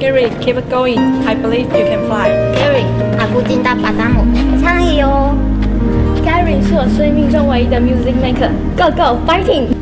Gary, keep it going. I believe you can fly. Gary, aku cinta padamu. 창이요. Gary 是我生命中唯一的 music maker. Go go fighting!